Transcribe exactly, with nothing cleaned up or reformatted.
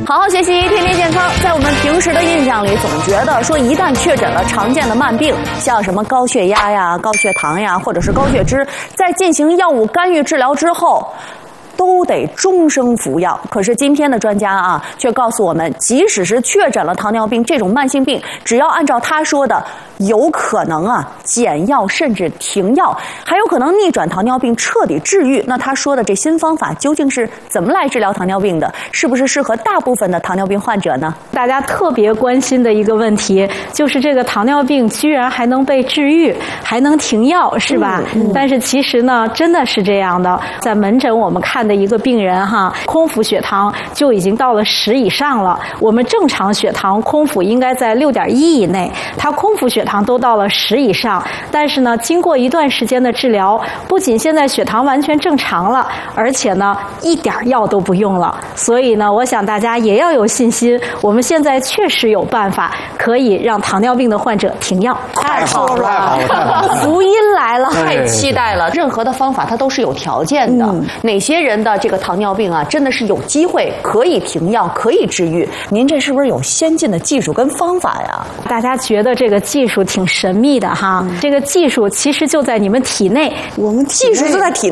好好学习，天天健康。在我们平时的印象里，总觉得说一旦确诊了常见的慢病，像什么高血压呀、高血糖呀，或者是高血脂，在进行药物干预治疗之后，都得终生服药。可是今天的专家啊，却告诉我们，即使是确诊了糖尿病这种慢性病，只要按照他说的，有可能啊减药甚至停药，还有可能逆转糖尿病，彻底治愈。那他说的这新方法究竟是怎么来治疗糖尿病的？是不是适合大部分的糖尿病患者呢？ 大家特别关心的一个问题就是这个糖尿病居然还能被治愈，还能停药，是吧？嗯嗯、但是其实呢，真的是这样的。在门诊我们看的一个病人哈，空腹血糖就已经到了十以上了。我们正常血糖空腹应该在六点一以内，他空腹血糖都到了十以上。但是呢，经过一段时间的治疗，不仅现在血糖完全正常了，而且呢，一点药都不用了。所以呢，我想大家也要有信心，我们现在确实有办法可以让糖尿病的患者停药。 太好了，太好了， 福音来了，太期待了。任何的方法它都是有条件的。嗯、哪些人的这个糖尿病啊，真的是有机会可以停药，可以治愈？您这是不是有先进的技术跟方法呀？ 大家觉得这个技术挺神秘的哈，嗯、这个技术其实就在你们体内。 我们技术就在体